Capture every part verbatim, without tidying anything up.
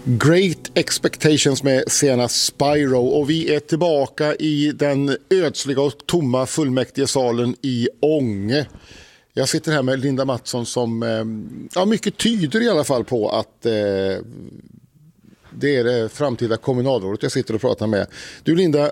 Great Expectations med Sena Spyro, och vi är tillbaka i den ödsliga och tomma fullmäktige salen i Ånge. Jag sitter här med Linda Mattsson som ja, mycket tyder i alla fall på att eh, det är det framtida kommunalrådet jag sitter och pratar med. Du Linda,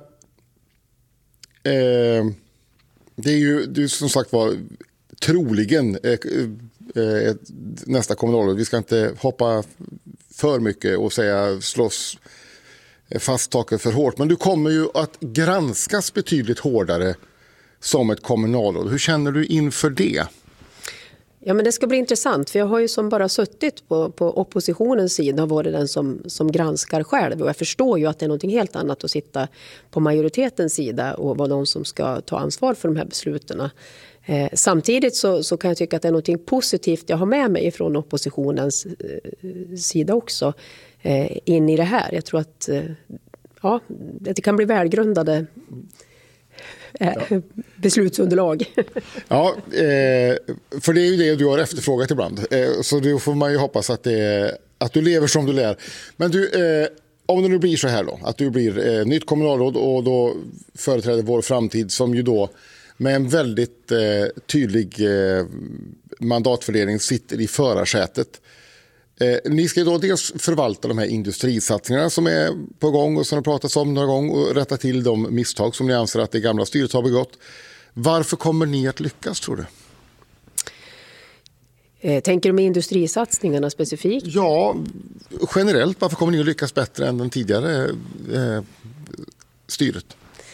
eh, det är ju du som sagt var troligen eh, eh, nästa kommunalråd. Vi ska inte hoppa för mycket och säga slåss fast taket för hårt. Men du kommer ju att granskas betydligt hårdare som ett kommunalråd. Hur känner du inför det? Ja, men det ska bli intressant, för jag har ju som bara suttit på, på oppositionens sida och varit den som, som granskar själv. Och jag förstår ju att det är något helt annat att sitta på majoritetens sida och vara de som ska ta ansvar för de här besluten. Eh, samtidigt så, så kan jag tycka att det är något positivt jag har med mig från oppositionens eh, sida också eh, in i det här. Jag tror att eh, ja, det kan bli välgrundade Ja. beslutsunderlag. Ja, eh, för det är ju det du har efterfrågat ibland. Eh, så då får man ju hoppas att, det, att du lever som du lär. Men du, eh, om det nu blir så här då, att du blir eh, nytt kommunalråd och då företräder Vår framtid, som ju då med en väldigt eh, tydlig eh, mandatfördelning sitter i förarsätet. Eh, ni ska då dels förvalta de här industrisatsningarna som är på gång och som har pratats om några gånger och rätta till de misstag som ni anser att det gamla styret har begått. Varför kommer ni att lyckas, tror du? Eh, tänker du med industrisatsningarna specifikt? Ja, generellt. Varför kommer ni att lyckas bättre än den tidigare eh, styret?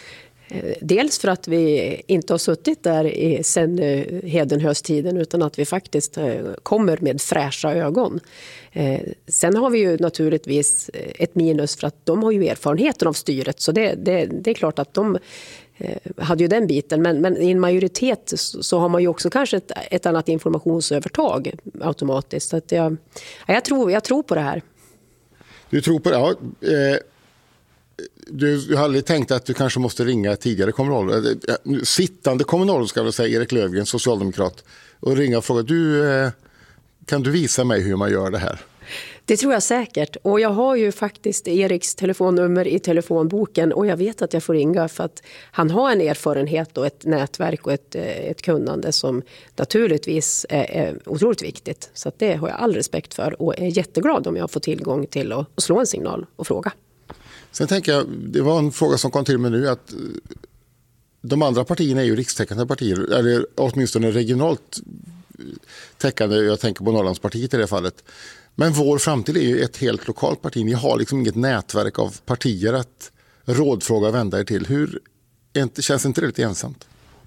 Dels för att vi inte har suttit där i, sen Hedenhöstiden, utan att vi faktiskt kommer med fräscha ögon. Eh, sen har vi ju naturligtvis ett minus för att de har ju erfarenheten av styret, så det, det, det är klart att de eh, hade ju den biten. Men, men i en majoritet så, så har man ju också kanske ett, ett annat informationsövertag automatiskt. Så att jag, jag, tror, jag tror på det här. Du tror på det? Ja. Eh... Du, du har aldrig tänkt att du kanske måste ringa tidigare kommunalråd, sittande kommunalråd ska jag säga, Erik Löfgren, socialdemokrat, och ringa och fråga, du, kan du visa mig hur man gör det här? Det tror jag säkert, och jag har ju faktiskt Eriks telefonnummer i telefonboken, och jag vet att jag får ringa för att han har en erfarenhet och ett nätverk och ett, ett kunnande som naturligtvis är, är otroligt viktigt. Så att det har jag all respekt för och är jätteglad om jag får tillgång till att, att slå en signal och fråga. Sen tänker jag, det var en fråga som kom till mig nu, att de andra partierna är ju rikstäckande partier, eller åtminstone regionalt täckande. Jag tänker på Norrlandspartiet i det fallet. Men Vår framtid är ju ett helt lokalt parti. Ni har liksom inget nätverk av partier att rådfråga och vända er till. Hur känns inte det lite ensamt?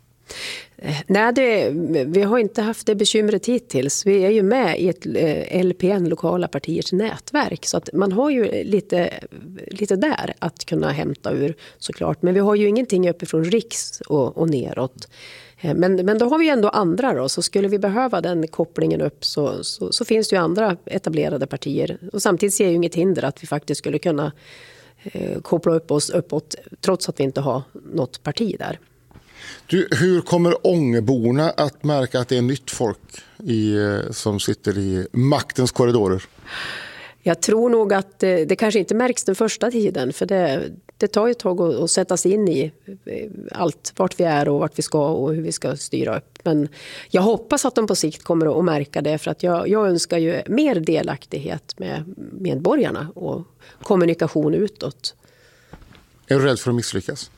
Nej, det, vi har inte haft det bekymret hittills. Vi är ju med i ett L P N, lokala partiers nätverk. Så att man har ju lite, lite där att kunna hämta ur såklart. Men vi har ju ingenting uppifrån riks och, och neråt. Men, men då har vi ju ändå andra då. Så skulle vi behöva den kopplingen upp så, så, så finns det ju andra etablerade partier. Och samtidigt ser jag ju inget hinder att vi faktiskt skulle kunna eh, koppla upp oss uppåt trots att vi inte har något parti där. Du, hur kommer Ångeborna att märka att det är nytt folk i, som sitter i maktens korridorer? Jag tror nog att det, det kanske inte märks den första tiden, för det, det tar ju ett tag att, att sätta sig in i allt, vart vi är och vart vi ska och hur vi ska styra upp. Men jag hoppas att de på sikt kommer att märka det, för att jag, jag önskar ju mer delaktighet med medborgarna och kommunikation utåt. Är du rädd för att misslyckas?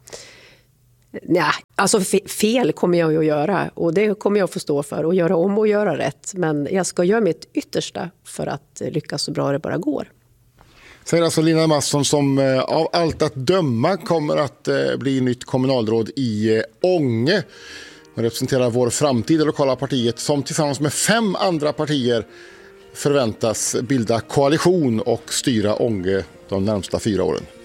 Nej, alltså fel kommer jag ju att göra, och det kommer jag att få stå för och göra om och göra rätt. Men jag ska göra mitt yttersta för att lyckas så bra det bara går. Säger alltså Linda Mattsson, som av allt att döma kommer att bli nytt kommunalråd i Ånge. Hon representerar Vår framtid, det lokala partiet, som tillsammans med fem andra partier förväntas bilda koalition och styra Ånge de närmsta fyra åren.